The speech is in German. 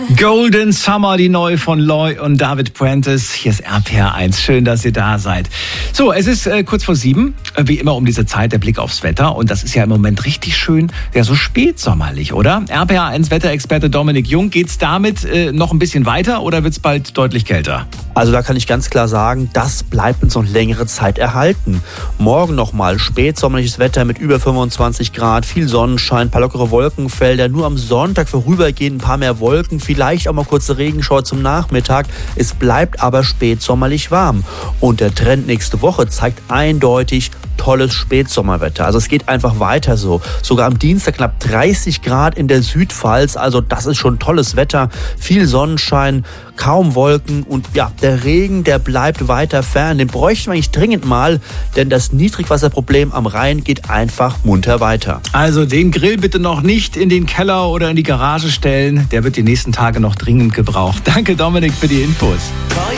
Golden Summer, die neue von Loy und David Prentice. Hier ist RPR1. Schön, dass ihr da seid. So, es ist kurz vor 7. Wie immer um diese Zeit der Blick aufs Wetter. Und das ist ja im Moment richtig schön, ja so spätsommerlich, oder? RPR1 Wetterexperte Dominik Jung. Geht's damit noch ein bisschen weiter oder wird's bald deutlich kälter? Also da kann ich ganz klar sagen, das bleibt uns noch längere Zeit erhalten. Morgen nochmal spätsommerliches Wetter mit über 25 Grad, viel Sonnenschein, ein paar lockere Wolkenfelder. Nur am Sonntag vorübergehend ein paar mehr Wolken, vielleicht auch mal kurze Regenschauer zum Nachmittag. Es bleibt aber spätsommerlich warm. Und der Trend nächste Woche zeigt eindeutig tolles Spätsommerwetter. Also es geht einfach weiter so. Sogar am Dienstag knapp 30 Grad in der Südpfalz. Also das ist schon tolles Wetter. Viel Sonnenschein, kaum Wolken und ja, der Regen, der bleibt weiter fern. Den bräuchten wir eigentlich dringend mal, denn das Niedrigwasserproblem am Rhein geht einfach munter weiter. Also den Grill bitte noch nicht in den Keller oder in die Garage stellen. Der wird die nächsten Tage noch dringend gebraucht. Danke Dominik für die Infos.